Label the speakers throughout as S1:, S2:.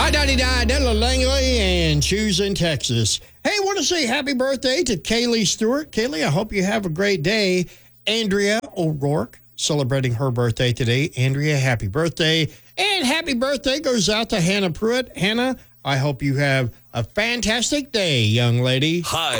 S1: I-99, Della Langley, and choosing Texas. Hey, I want to say happy birthday to Kaylee Stewart. Kaylee, I hope you have a great day. Andrea O'Rourke, celebrating her birthday today. Andrea, happy birthday. And happy birthday goes out to Hannah Pruitt. Hannah, I hope you have a fantastic day, young lady.
S2: High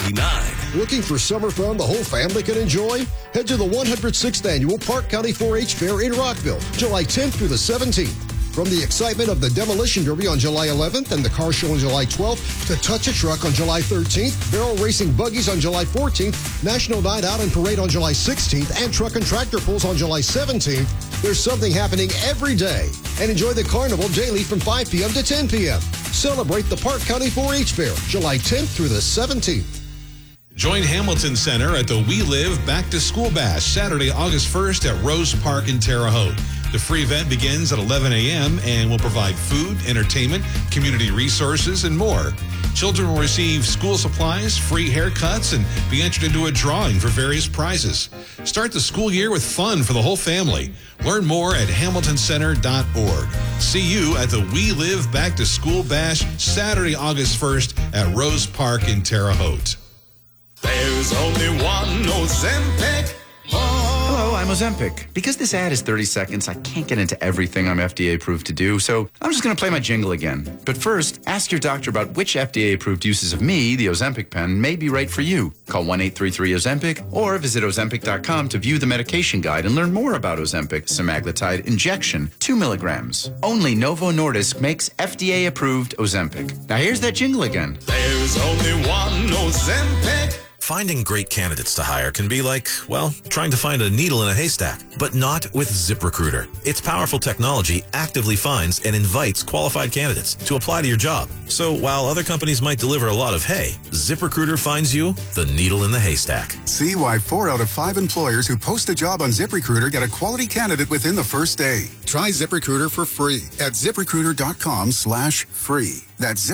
S2: 99.
S3: Looking for summer fun the whole family can enjoy? Head to the 106th Annual Park County 4-H Fair in Rockville, July 10th through the 17th. From the excitement of the Demolition Derby on July 11th and the Car Show on July 12th to Touch a Truck on July 13th, Barrel Racing Buggies on July 14th, National Night Out and Parade on July 16th, and Truck and Tractor Pulls on July 17th, there's something happening every day. And enjoy the carnival daily from 5 p.m. to 10 p.m. Celebrate the Park County 4-H Fair, July 10th through the 17th.
S4: Join Hamilton Center at the We Live Back to School Bash, Saturday, August 1st at Rose Park in Terre Haute. The free event begins at 11 a.m. and will provide food, entertainment, community resources, and more. Children will receive school supplies, free haircuts, and be entered into a drawing for various prizes. Start the school year with fun for the whole family. Learn more at hamiltoncenter.org. See you at the We Live Back to School Bash, Saturday, August 1st at Rose Park in Terre Haute.
S2: There's only one Ozempic.
S5: Hello, I'm Ozempic. Because this ad is 30 seconds, I can't get into everything I'm FDA approved to do, so I'm just going to play my jingle again. But first, ask your doctor about which FDA approved uses of me, the Ozempic pen, may be right for you. Call 1-833-OZEMPIC or visit Ozempic.com to view the medication guide and learn more about Ozempic semaglutide injection, 2 milligrams. Only Novo Nordisk makes FDA approved Ozempic. Now here's that jingle again.
S2: There's only one Ozempic.
S6: Finding great candidates to hire can be like, well, trying to find a needle in a haystack, but not with ZipRecruiter. Its powerful technology actively finds and invites qualified candidates to apply to your job. So while other companies might deliver a lot of hay, ZipRecruiter finds you the needle in the haystack.
S7: See why 4 out of 5 employers who post a job on ZipRecruiter get a quality candidate within the first day. Try ZipRecruiter for free at ZipRecruiter.com/free. That's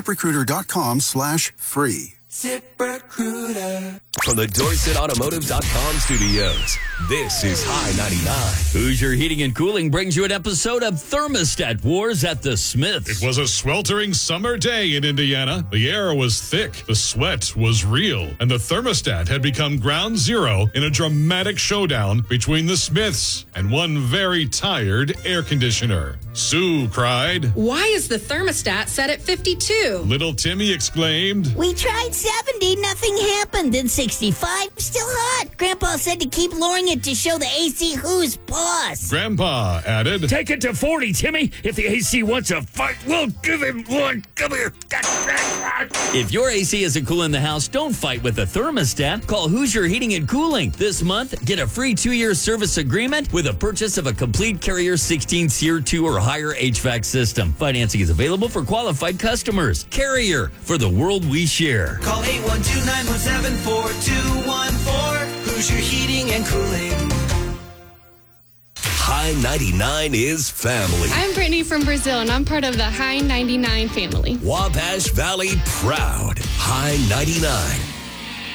S7: ZipRecruiter.com/free.
S2: ZipRecruiter. From the DorsetAutomotive.com studios, this is High 99.
S8: Hoosier Heating and Cooling brings you an episode of Thermostat Wars at the Smiths.
S4: It was a sweltering summer day in Indiana. The air was thick, the sweat was real, and the thermostat had become ground zero in a dramatic showdown between the Smiths and one very tired air conditioner. Sue cried,
S9: "Why is the thermostat set at 52?
S4: Little Timmy exclaimed,
S10: "We tried 70, nothing happened. Then 65, still hot. Grandpa said to keep lowering it to show the AC who's boss."
S4: Grandpa added,
S8: "Take it to 40, Timmy. If the AC wants a fight, we'll give him one. Come here." If your AC isn't cool in the house, don't fight with a thermostat. Call Hoosier Heating and Cooling. This month, get a free 2-year service agreement with a purchase of a complete Carrier 16 SEER 2 or higher HVAC system. Financing is available for qualified customers. Carrier, for the world we share.
S11: Call 812-917-4214. Hoosier Heating and Cooling.
S2: High 99 is family.
S9: I'm Brittany from Brazil, and I'm part of the High 99 family.
S2: Wabash Valley proud. High 99.